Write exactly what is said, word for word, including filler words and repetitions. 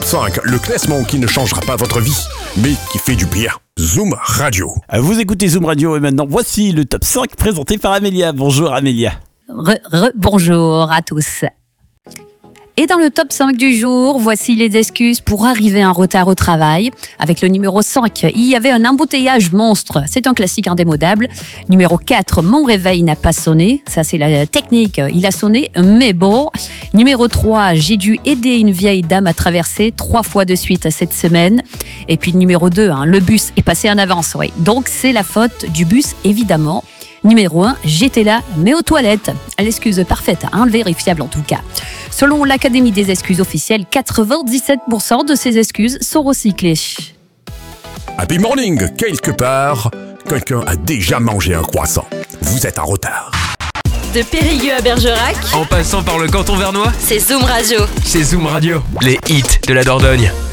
cinq, le classement qui ne changera pas votre vie, mais qui fait du bien. Zoom Radio. Vous écoutez Zoom Radio et maintenant voici le top cinq présenté par Amélia. Bonjour Amélia. Re, re, bonjour à tous. Et dans le top cinq du jour, voici les excuses pour arriver en retard au travail. Avec le numéro cinq, il y avait un embouteillage monstre. C'est un classique indémodable. Numéro quatre, mon réveil n'a pas sonné. Ça, c'est la technique. Il a sonné, mais bon. Numéro trois, j'ai dû aider une vieille dame à traverser trois fois de suite cette semaine. Et puis numéro deux, hein, le bus est passé en avance. Oui. Donc, c'est la faute du bus, évidemment. Numéro un, j'étais là, mais aux toilettes. L'excuse parfaite, invérifiable en tout cas. Selon l'Académie des excuses officielles, quatre-vingt-dix-sept pour cent de ces excuses sont recyclées. Happy morning, quelque part, quelqu'un a déjà mangé un croissant. Vous êtes en retard. De Périgueux à Bergerac, en passant par le canton vernois, c'est Zoom Radio. c'est Zoom Radio, les hits de la Dordogne.